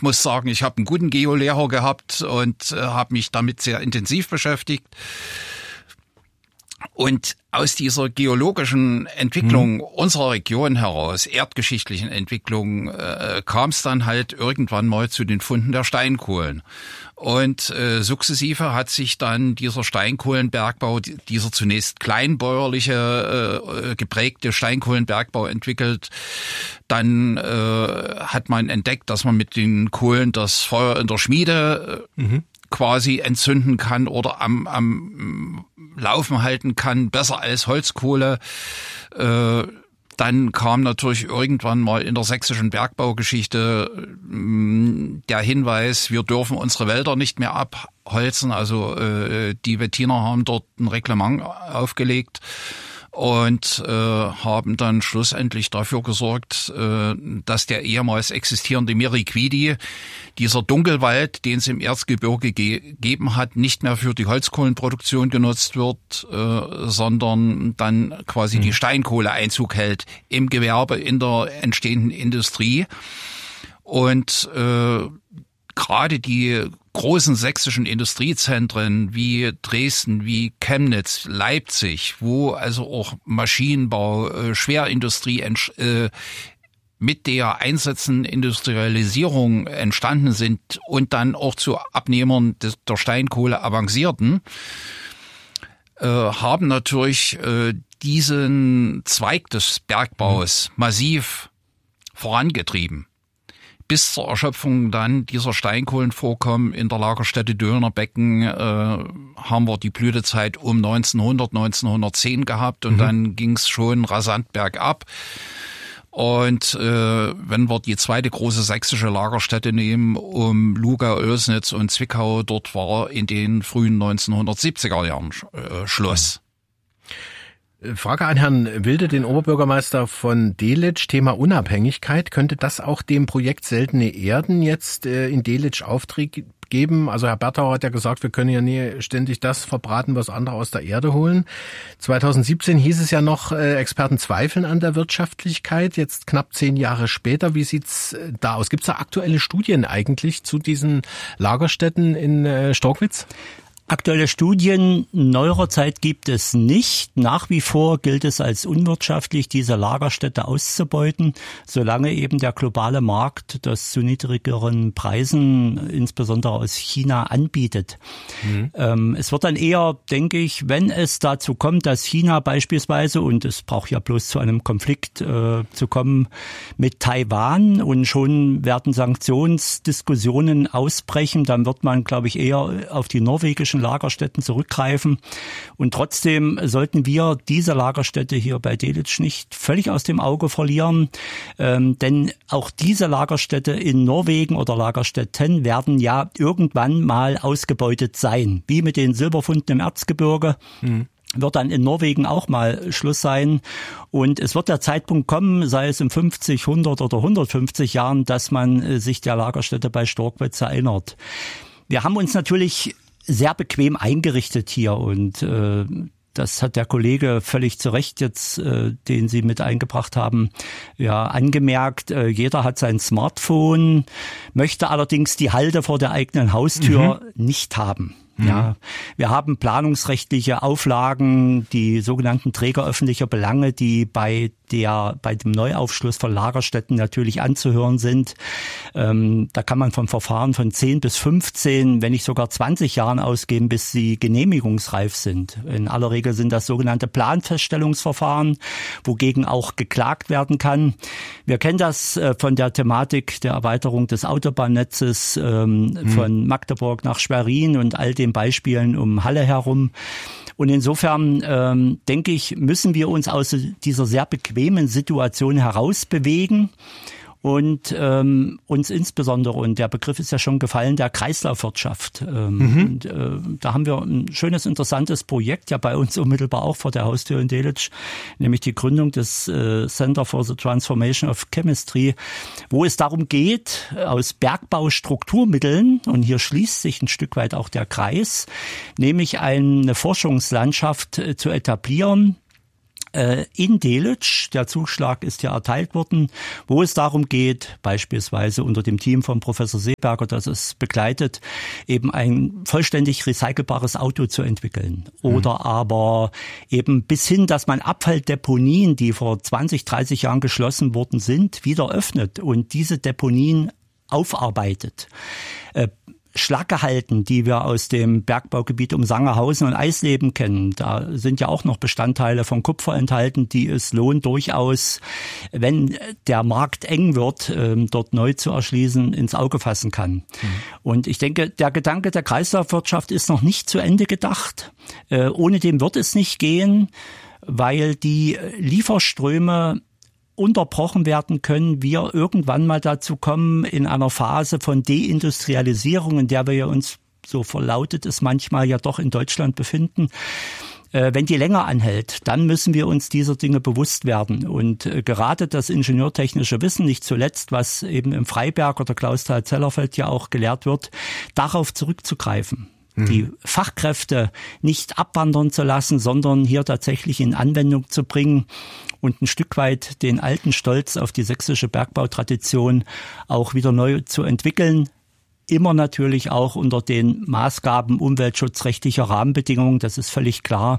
muss sagen, ich habe einen guten Geolehrer gehabt und habe mich damit sehr intensiv beschäftigt. Und aus dieser geologischen Entwicklung unserer Region heraus, erdgeschichtlichen Entwicklung, kam es dann halt irgendwann mal zu den Funden der Steinkohlen. Und sukzessive hat sich dann dieser Steinkohlenbergbau, dieser zunächst kleinbäuerliche geprägte Steinkohlenbergbau entwickelt. Dann hat man entdeckt, dass man mit den Kohlen das Feuer in der Schmiede quasi entzünden kann oder am Laufen halten kann, besser als Holzkohle. Dann kam natürlich irgendwann mal in der sächsischen Bergbaugeschichte der Hinweis, wir dürfen unsere Wälder nicht mehr abholzen. Also die Wettiner haben dort ein Reglement aufgelegt und haben dann schlussendlich dafür gesorgt, dass der ehemals existierende Miriquidi, dieser Dunkelwald, den es im Erzgebirge gegeben hat, nicht mehr für die Holzkohlenproduktion genutzt wird, sondern dann quasi die Steinkohle Einzug hält im Gewerbe, in der entstehenden Industrie. Und gerade die großen sächsischen Industriezentren wie Dresden, wie Chemnitz, Leipzig, wo also auch Maschinenbau, Schwerindustrie mit der einsetzenden Industrialisierung entstanden sind und dann auch zu Abnehmern der Steinkohle avancierten, haben natürlich diesen Zweig des Bergbaus massiv vorangetrieben. Bis zur Erschöpfung dann dieser Steinkohlenvorkommen in der Lagerstätte Döhnerbecken haben wir die Blütezeit um 1910 gehabt und dann ging es schon rasant bergab. Und wenn wir die zweite große sächsische Lagerstätte nehmen, um Lugau, Oelsnitz und Zwickau, dort war in den frühen 1970er Jahren Schluss. Frage an Herrn Wilde, den Oberbürgermeister von Delitzsch, Thema Unabhängigkeit. Könnte das auch dem Projekt Seltene Erden jetzt in Delitzsch Auftrieb geben? Also Herr Berthauer hat ja gesagt, wir können ja nie ständig das verbraten, was andere aus der Erde holen. 2017 hieß es ja noch, Experten zweifeln an der Wirtschaftlichkeit. Jetzt knapp 10 Jahre später, wie sieht's da aus? Gibt es da aktuelle Studien eigentlich zu diesen Lagerstätten in Storkwitz? Aktuelle Studien neuerer Zeit gibt es nicht. Nach wie vor gilt es als unwirtschaftlich, diese Lagerstätte auszubeuten, solange eben der globale Markt das zu niedrigeren Preisen, insbesondere aus China, anbietet. Es wird dann eher, denke ich, wenn es dazu kommt, dass China beispielsweise, und es braucht ja bloß zu einem Konflikt zu kommen mit Taiwan und schon werden Sanktionsdiskussionen ausbrechen, dann wird man, glaube ich, eher auf die norwegischen Lagerstätten zurückgreifen. Und trotzdem sollten wir diese Lagerstätte hier bei Delitzsch nicht völlig aus dem Auge verlieren, denn auch diese Lagerstätte in Norwegen oder Lagerstätten werden ja irgendwann mal ausgebeutet sein, wie mit den Silberfunden im Erzgebirge. Wird dann in Norwegen auch mal Schluss sein. Und es wird der Zeitpunkt kommen, sei es in 50, 100 oder 150 Jahren, dass man sich der Lagerstätte bei Storkwitz erinnert. Wir haben uns natürlich sehr bequem eingerichtet hier und das hat der Kollege völlig zu Recht jetzt, den Sie mit eingebracht haben, ja angemerkt. Jeder hat sein Smartphone, möchte allerdings die Halde vor der eigenen Haustür nicht haben. Ja, wir haben planungsrechtliche Auflagen, die sogenannten Träger öffentlicher Belange, die bei dem Neuaufschluss von Lagerstätten natürlich anzuhören sind. Da kann man vom Verfahren von 10 bis 15, wenn nicht sogar 20 Jahren ausgehen, bis sie genehmigungsreif sind. In aller Regel sind das sogenannte Planfeststellungsverfahren, wogegen auch geklagt werden kann. Wir kennen das von der Thematik der Erweiterung des Autobahnnetzes von Magdeburg nach Schwerin und all den Beispielen um Halle herum. Und insofern, denke ich, müssen wir uns aus dieser sehr bequemen Situation herausbewegen und uns insbesondere, und der Begriff ist ja schon gefallen, der Kreislaufwirtschaft. Und, da haben wir ein schönes, interessantes Projekt, ja bei uns unmittelbar auch vor der Haustür in Delitzsch, nämlich die Gründung des Center for the Transformation of Chemistry, wo es darum geht, aus Bergbaustrukturmitteln, und hier schließt sich ein Stück weit auch der Kreis, nämlich eine Forschungslandschaft zu etablieren, in Delitzsch. Der Zuschlag ist ja erteilt worden, wo es darum geht, beispielsweise unter dem Team von Professor Seeberger, das es begleitet, eben ein vollständig recycelbares Auto zu entwickeln. Oder aber eben bis hin, dass man Abfalldeponien, die vor 20, 30 Jahren geschlossen worden sind, wieder öffnet und diese Deponien aufarbeitet. Schlackehalten, die wir aus dem Bergbaugebiet um Sangerhausen und Eisleben kennen. Da sind ja auch noch Bestandteile von Kupfer enthalten, die es lohnt durchaus, wenn der Markt eng wird, dort neu zu erschließen, ins Auge fassen kann. Und ich denke, der Gedanke der Kreislaufwirtschaft ist noch nicht zu Ende gedacht. Ohne den wird es nicht gehen, weil die Lieferströme unterbrochen werden können, wir irgendwann mal dazu kommen, in einer Phase von Deindustrialisierung, in der wir ja uns, so verlautet es manchmal, ja doch in Deutschland befinden. Wenn die länger anhält, dann müssen wir uns dieser Dinge bewusst werden. Und gerade das ingenieurtechnische Wissen, nicht zuletzt, was eben im Freiberg oder Clausthal-Zellerfeld ja auch gelehrt wird, darauf zurückzugreifen. Die Fachkräfte nicht abwandern zu lassen, sondern hier tatsächlich in Anwendung zu bringen und ein Stück weit den alten Stolz auf die sächsische Bergbautradition auch wieder neu zu entwickeln. Immer natürlich auch unter den Maßgaben umweltschutzrechtlicher Rahmenbedingungen, das ist völlig klar.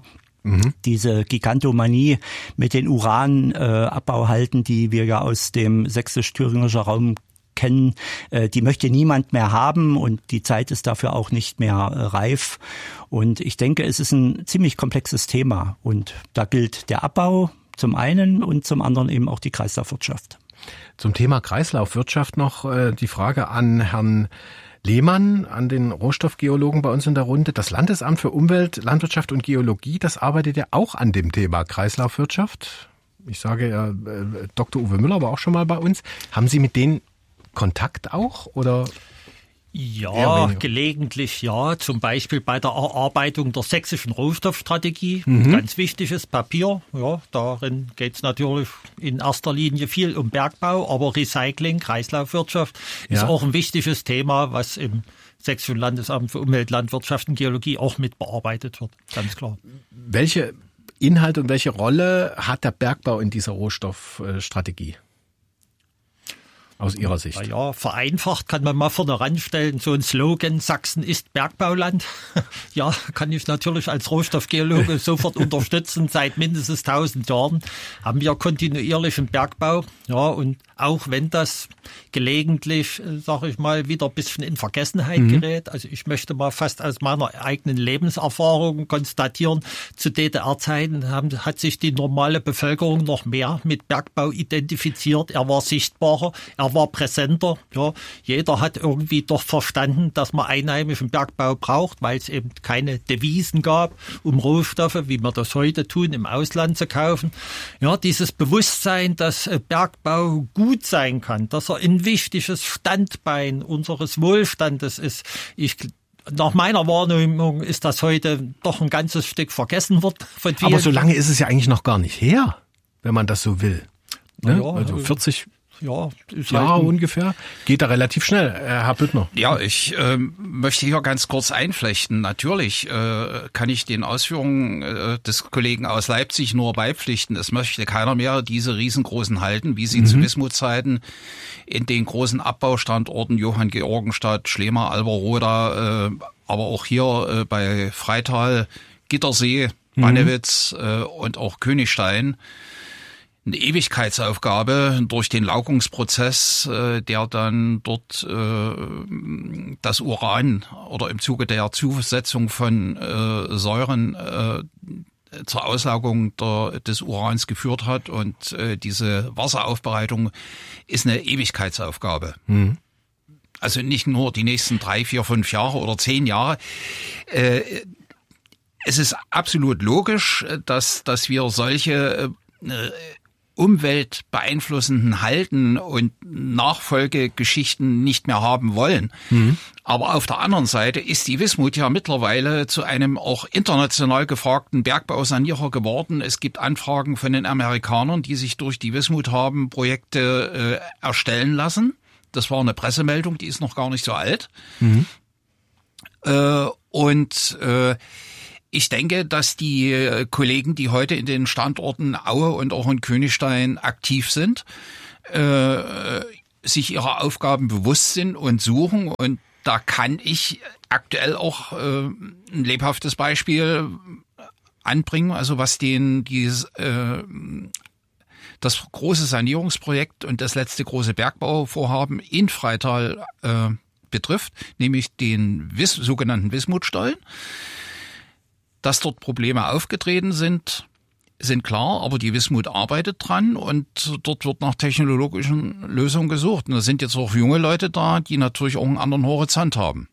Diese Gigantomanie mit den Uranabbauhalten, die wir ja aus dem sächsisch-thüringischer Raum kennen, die möchte niemand mehr haben und die Zeit ist dafür auch nicht mehr reif. Und ich denke, es ist ein ziemlich komplexes Thema und da gilt der Abbau zum einen und zum anderen eben auch die Kreislaufwirtschaft. Zum Thema Kreislaufwirtschaft noch die Frage an Herrn Lehmann, an den Rohstoffgeologen bei uns in der Runde. Das Landesamt für Umwelt, Landwirtschaft und Geologie, das arbeitet ja auch an dem Thema Kreislaufwirtschaft. Ich sage, Dr. Uwe Müller war auch schon mal bei uns. Haben Sie mit denen Kontakt auch oder? Ja, gelegentlich ja. Zum Beispiel bei der Erarbeitung der sächsischen Rohstoffstrategie. Ganz wichtiges Papier. Ja, darin geht es natürlich in erster Linie viel um Bergbau, aber Recycling, Kreislaufwirtschaft ist auch ein wichtiges Thema, was im Sächsischen Landesamt für Umwelt, Landwirtschaft und Geologie auch mit bearbeitet wird. Ganz klar. Welche Inhalte und welche Rolle hat der Bergbau in dieser Rohstoffstrategie? Aus Ihrer Sicht? Ja, vereinfacht kann man mal vorne ranstellen, so ein Slogan, Sachsen ist Bergbauland. Ja, kann ich natürlich als Rohstoffgeologe sofort unterstützen. Seit mindestens 1000 Jahren haben wir kontinuierlichen Bergbau. Ja, und auch wenn das gelegentlich, sage ich mal, wieder ein bisschen in Vergessenheit gerät. Also ich möchte mal fast aus meiner eigenen Lebenserfahrung konstatieren, zu DDR-Zeiten hat sich die normale Bevölkerung noch mehr mit Bergbau identifiziert. Er war sichtbarer, er war präsenter. Ja, jeder hat irgendwie doch verstanden, dass man einheimischen Bergbau braucht, weil es eben keine Devisen gab, um Rohstoffe, wie wir das heute tun, im Ausland zu kaufen. Ja, dieses Bewusstsein, dass Bergbau gut sein kann, dass er ein wichtiges Standbein unseres Wohlstandes ist. Nach meiner Wahrnehmung ist das heute doch ein ganzes Stück vergessen worden von vielen. Aber so lange ist es ja eigentlich noch gar nicht her, wenn man das so will. Ne? Ja, also 40 ist Jahre halt ungefähr. Geht da relativ schnell, Herr Büttner. Ja, ich möchte hier ganz kurz einflechten. Natürlich kann ich den Ausführungen des Kollegen aus Leipzig nur beipflichten. Es möchte keiner mehr diese riesengroßen Halden, wie sie zu Wismut-Zeiten in den großen Abbaustandorten Johann Georgenstadt, Schlema, Alberoda, aber auch hier bei Freital, Gittersee, Bannewitz und auch Königstein. Eine Ewigkeitsaufgabe durch den Laugungsprozess, der dann dort das Uran oder im Zuge der Zusetzung von Säuren zur Auslaugung des Urans geführt hat. Und diese Wasseraufbereitung ist eine Ewigkeitsaufgabe. Also nicht nur die nächsten 3, 4, 5 Jahre oder 10 Jahre. Es ist absolut logisch, dass wir solche umweltbeeinflussenden Halten und Nachfolgegeschichten nicht mehr haben wollen. Aber auf der anderen Seite ist die Wismut ja mittlerweile zu einem auch international gefragten Bergbausanierer geworden. Es gibt Anfragen von den Amerikanern, die sich durch die Wismut haben Projekte erstellen lassen. Das war eine Pressemeldung, die ist noch gar nicht so alt. Ich denke, dass die Kollegen, die heute in den Standorten Aue und auch in Königstein aktiv sind, sich ihrer Aufgaben bewusst sind und suchen. Und da kann ich aktuell auch ein lebhaftes Beispiel anbringen, also was das große Sanierungsprojekt und das letzte große Bergbauvorhaben in Freital betrifft, nämlich den sogenannten Wismutstollen. Dass dort Probleme aufgetreten sind klar, aber die Wismut arbeitet dran und dort wird nach technologischen Lösungen gesucht. Und da sind jetzt auch junge Leute da, die natürlich auch einen anderen Horizont haben.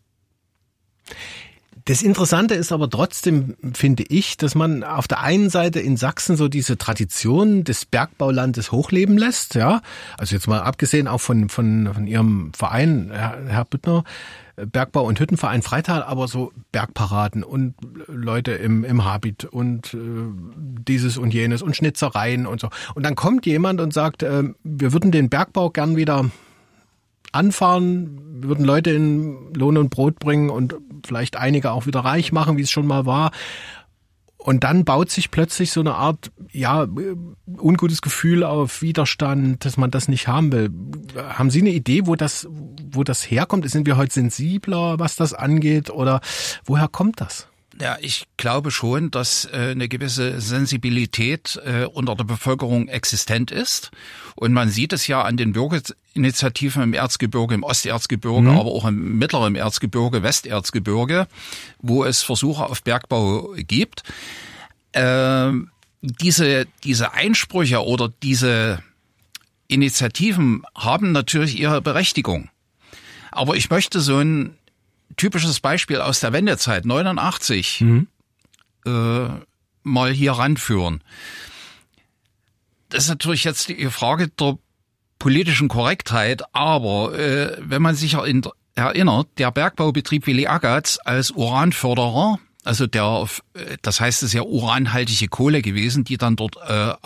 Das Interessante ist aber trotzdem, finde ich, dass man auf der einen Seite in Sachsen so diese Tradition des Bergbaulandes hochleben lässt, ja. Also jetzt mal abgesehen auch von Ihrem Verein, Herr Büttner, Bergbau- und Hüttenverein Freital, aber so Bergparaden und Leute im Habit und dieses und jenes und Schnitzereien und so. Und dann kommt jemand und sagt, wir würden den Bergbau gern wieder anfahren, wir würden Leute in Lohn und Brot bringen und vielleicht einige auch wieder reich machen, wie es schon mal war. Und dann baut sich plötzlich so eine Art, ungutes Gefühl auf, Widerstand, dass man das nicht haben will. Haben Sie eine Idee, wo das herkommt? Sind wir heute sensibler, was das angeht, oder woher kommt das? Ja, ich glaube schon, dass eine gewisse Sensibilität unter der Bevölkerung existent ist. Und man sieht es ja an den Bürgerinitiativen im Erzgebirge, im Osterzgebirge, aber auch im mittleren Erzgebirge, Westerzgebirge, wo es Versuche auf Bergbau gibt. Diese Einsprüche oder diese Initiativen haben natürlich ihre Berechtigung. Aber ich möchte so ein typisches Beispiel aus der Wendezeit 89 mal hier ranführen. Das ist natürlich jetzt die Frage der politischen Korrektheit, aber wenn man sich erinnert, der Bergbaubetrieb Willi Agatz als Uranförderer, also das heißt, es ist ja uranhaltige Kohle gewesen, die dann dort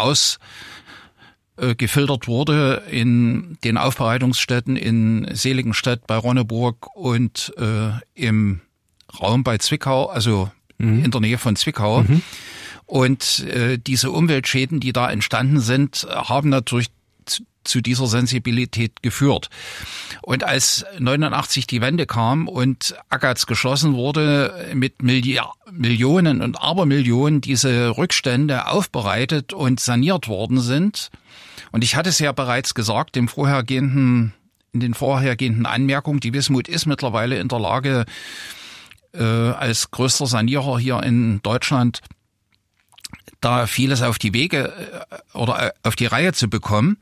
gefiltert wurde in den Aufbereitungsstätten in Seligenstedt bei Ronneburg und im Raum bei Zwickau, also in der Nähe von Zwickau. Und diese Umweltschäden, die da entstanden sind, haben natürlich zu dieser Sensibilität geführt. Und als 89 die Wende kam und Agatz geschlossen wurde, mit Millionen und Abermillionen diese Rückstände aufbereitet und saniert worden sind. Und ich hatte es ja bereits gesagt, in den vorhergehenden Anmerkungen, die Wismut ist mittlerweile in der Lage, als größter Sanierer hier in Deutschland da vieles auf die Wege oder auf die Reihe zu bekommen.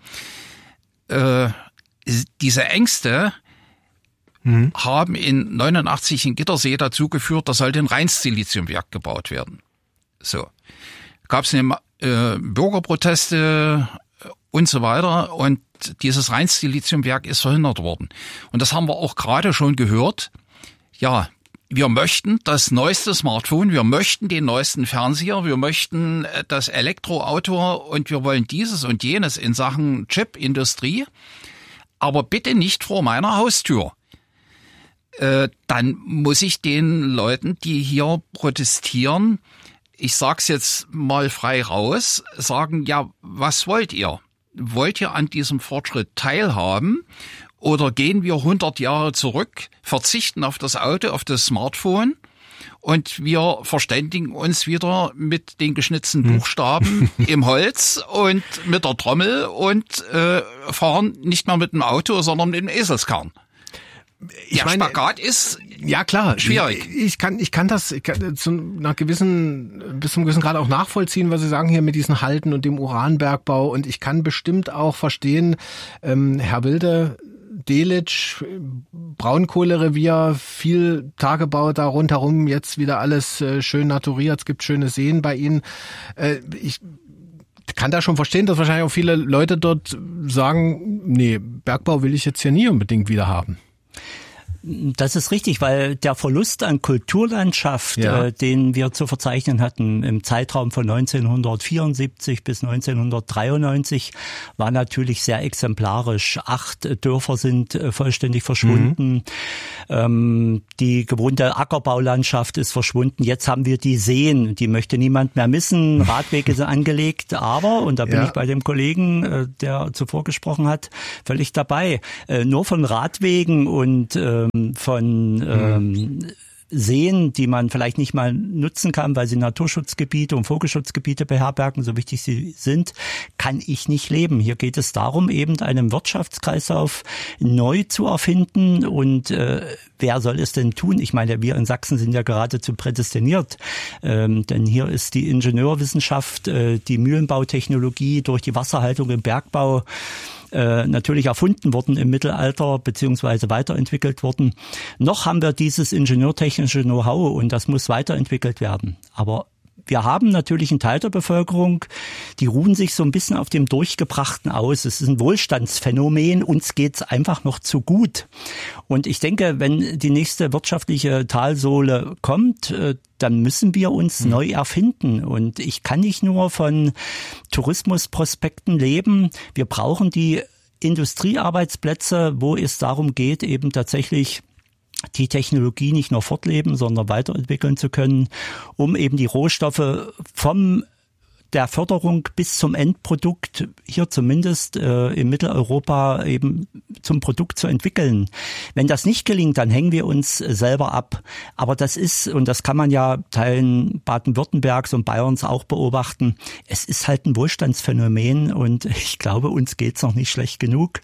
Diese Ängste haben in 89 in Gittersee dazu geführt, da sollte ein Rheinsiliziumwerk gebaut werden. So. Gab es Bürgerproteste und so weiter und dieses Rheinsiliziumwerk ist verhindert worden. Und das haben wir auch gerade schon gehört. Ja, wir möchten das neueste Smartphone, wir möchten den neuesten Fernseher, wir möchten das Elektroauto und wir wollen dieses und jenes in Sachen Chipindustrie, aber bitte nicht vor meiner Haustür. Dann muss ich den Leuten, die hier protestieren, ich sag's jetzt mal frei raus, sagen, ja, was wollt ihr? Wollt ihr an diesem Fortschritt teilhaben? Oder gehen wir 100 Jahre zurück, verzichten auf das Auto, auf das Smartphone und wir verständigen uns wieder mit den geschnitzten Buchstaben im Holz und mit der Trommel und fahren nicht mehr mit dem Auto, sondern mit dem Eselskarren. Der Spagat ist ja klar schwierig. Ich kann bis zum gewissen Grad auch nachvollziehen, was Sie sagen hier mit diesen Halden und dem Uranbergbau. Und ich kann bestimmt auch verstehen, Herr Wilde, Delitzsch, Braunkohlerevier, viel Tagebau da rundherum, jetzt wieder alles schön naturiert, es gibt schöne Seen bei Ihnen. Ich kann da schon verstehen, dass wahrscheinlich auch viele Leute dort sagen, nee, Bergbau will ich jetzt hier nie unbedingt wieder haben. Das ist richtig, weil der Verlust an Kulturlandschaft, den wir zu verzeichnen hatten im Zeitraum von 1974 bis 1993, war natürlich sehr exemplarisch. 8 Dörfer sind vollständig verschwunden. Die gewohnte Ackerbaulandschaft ist verschwunden. Jetzt haben wir die Seen, die möchte niemand mehr missen. Radwege sind angelegt, aber, und da bin ich bei dem Kollegen, der zuvor gesprochen hat, völlig dabei. Nur von Radwegen und von Seen, die man vielleicht nicht mal nutzen kann, weil sie Naturschutzgebiete und Vogelschutzgebiete beherbergen, so wichtig sie sind, kann ich nicht leben. Hier geht es darum, eben einen Wirtschaftskreislauf neu zu erfinden. Und wer soll es denn tun? Ich meine, wir in Sachsen sind ja geradezu prädestiniert, denn hier ist die Ingenieurwissenschaft, die Mühlenbautechnologie durch die Wasserhaltung im Bergbau natürlich erfunden worden im Mittelalter beziehungsweise weiterentwickelt worden. Noch haben wir dieses ingenieurtechnische Know-how und das muss weiterentwickelt werden. Aber wir haben natürlich einen Teil der Bevölkerung, die ruhen sich so ein bisschen auf dem Durchgebrachten aus. Es ist ein Wohlstandsphänomen, uns geht's einfach noch zu gut. Und ich denke, wenn die nächste wirtschaftliche Talsohle kommt, dann müssen wir uns neu erfinden. Und ich kann nicht nur von Tourismusprospekten leben. Wir brauchen die Industriearbeitsplätze, wo es darum geht, eben tatsächlich die Technologie nicht nur fortleben, sondern weiterentwickeln zu können, um eben die Rohstoffe vom der Förderung bis zum Endprodukt hier zumindest in Mitteleuropa eben zum Produkt zu entwickeln. Wenn das nicht gelingt, dann hängen wir uns selber ab. Aber das ist, und das kann man ja Teilen Baden-Württembergs und Bayerns auch beobachten, es ist halt ein Wohlstandsphänomen und ich glaube, uns geht's noch nicht schlecht genug.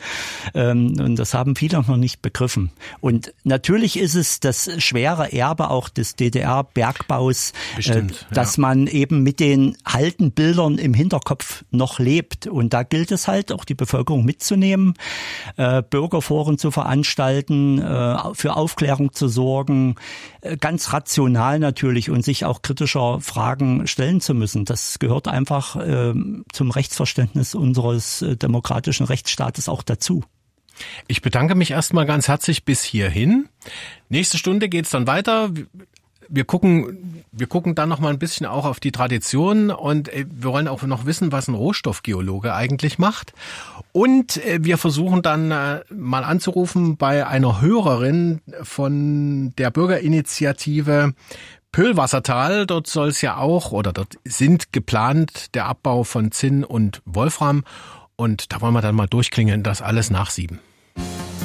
Und das haben viele noch nicht begriffen. Und natürlich ist es das schwere Erbe auch des DDR-Bergbaus, dass man eben mit den alten Bildern im Hinterkopf noch lebt. Und da gilt es halt, auch die Bevölkerung mitzunehmen, Bürgerforen zu veranstalten, für Aufklärung zu sorgen, ganz rational natürlich und sich auch kritischer Fragen stellen zu müssen. Das gehört einfach zum Rechtsverständnis unseres demokratischen Rechtsstaates auch dazu. Ich bedanke mich erstmal ganz herzlich bis hierhin. Nächste Stunde geht's dann weiter. Wir gucken dann noch mal ein bisschen auch auf die Tradition und wir wollen auch noch wissen, was ein Rohstoffgeologe eigentlich macht. Und wir versuchen dann mal anzurufen bei einer Hörerin von der Bürgerinitiative Pöhlwassertal. Dort soll es ja auch, oder dort sind geplant der Abbau von Zinn und Wolfram. Und da wollen wir dann mal durchklingeln, das alles nach 7.